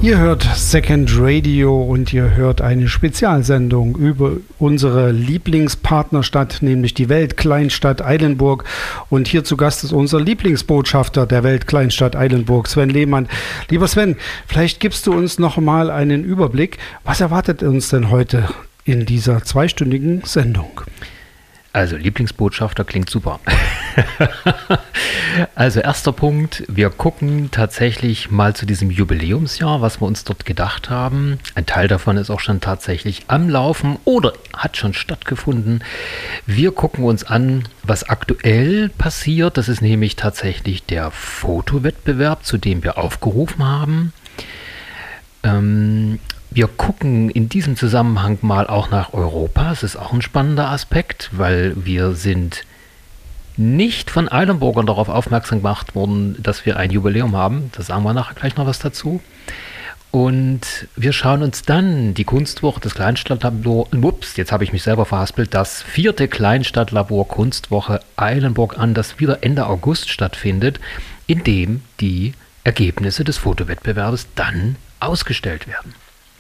Ihr hört Second Radio und ihr hört eine Spezialsendung über unsere Lieblingspartnerstadt, nämlich die Weltkleinstadt Eilenburg. Und hier zu Gast ist unser Lieblingsbotschafter der Weltkleinstadt Eilenburg, Sven Lehmann. Lieber Sven, vielleicht gibst du uns noch mal einen Überblick. Was erwartet uns denn heute in dieser zweistündigen Sendung? Also Lieblingsbotschafter klingt super. Also erster Punkt, wir gucken tatsächlich mal zu diesem Jubiläumsjahr, was wir uns dort gedacht haben. Ein Teil davon ist auch schon tatsächlich am Laufen oder hat schon stattgefunden. Wir gucken uns an, was aktuell passiert. Das ist nämlich tatsächlich der Fotowettbewerb, zu dem wir aufgerufen haben. Wir gucken in diesem Zusammenhang mal auch nach Europa. Das ist auch ein spannender Aspekt, weil wir sind nicht von Eilenburgern darauf aufmerksam gemacht worden, dass wir ein Jubiläum haben. Da sagen wir nachher gleich noch was dazu. Und wir schauen uns dann die Kunstwoche des Kleinstadtlabor, jetzt habe ich mich selber verhaspelt, das 4. Kleinstadtlabor Kunstwoche Eilenburg an, das wieder Ende August stattfindet, in dem die Ergebnisse des Fotowettbewerbs dann ausgestellt werden.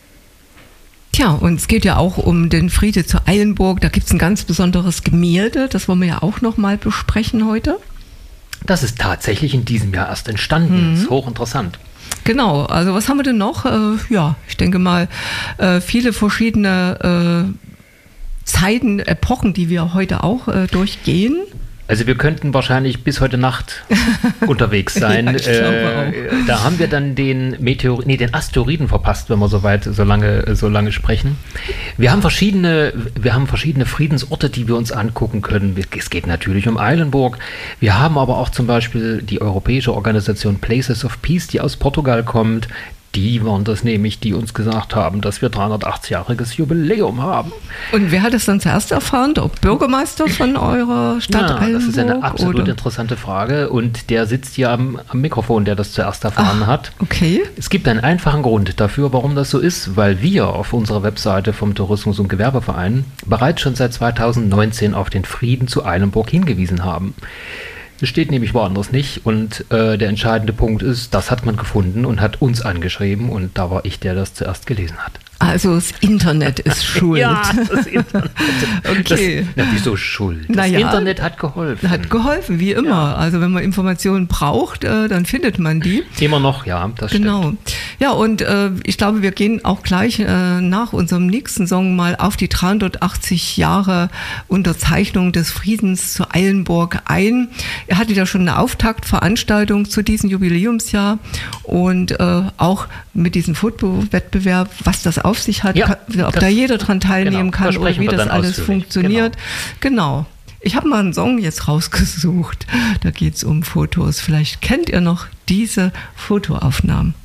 Tja, und es geht ja auch um den Friede zu Eilenburg. Da gibt es ein ganz besonderes Gemälde, das wollen wir ja auch nochmal besprechen heute. Das ist tatsächlich in diesem Jahr erst entstanden. Ist hochinteressant. Genau, also was haben wir denn noch? Ich denke mal, viele verschiedene Zeiten, Epochen, die wir heute auch durchgehen. Also wir könnten wahrscheinlich bis heute Nacht unterwegs sein. Ja, ich glaube auch. Da haben wir dann den Asteroiden verpasst, wenn wir so lange sprechen. Wir haben verschiedene Friedensorte, die wir uns angucken können. Es geht natürlich um Eilenburg. Wir haben aber auch zum Beispiel die europäische Organisation Places of Peace, die aus Portugal kommt. Die waren das nämlich, die uns gesagt haben, dass wir 380-jähriges Jubiläum haben. Und wer hat es dann zuerst erfahren? Der Bürgermeister von eurer Stadt Eilenburg? Das ist eine absolut interessante Frage. Und der sitzt hier am Mikrofon, der das zuerst erfahren hat. Okay. Es gibt einen einfachen Grund dafür, warum das so ist, weil wir auf unserer Webseite vom Tourismus- und Gewerbeverein bereits schon seit 2019 auf den Frieden zu Eilenburg hingewiesen haben. Es steht nämlich woanders nicht und der entscheidende Punkt ist, das hat man gefunden und hat uns angeschrieben und da war ich, der das zuerst gelesen hat. Also das Internet ist schuld. Ja, das Internet. Okay. Wieso schuld? Das Internet hat geholfen. Hat geholfen, wie immer. Ja. Also wenn man Informationen braucht, dann findet man die. Immer noch, ja, das stimmt. Genau. Ja, und ich glaube, wir gehen auch gleich nach unserem nächsten Song mal auf die 380 Jahre Unterzeichnung des Friedens zu Eilenburg ein. Er hatte ja schon eine Auftaktveranstaltung zu diesem Jubiläumsjahr und auch mit diesem Fotowettbewerb, was das auf sich hat, ob da jeder dran teilnehmen kann oder wie das alles funktioniert. Genau. Ich habe mal einen Song jetzt rausgesucht, da geht es um Fotos. Vielleicht kennt ihr noch diese Fotoaufnahmen.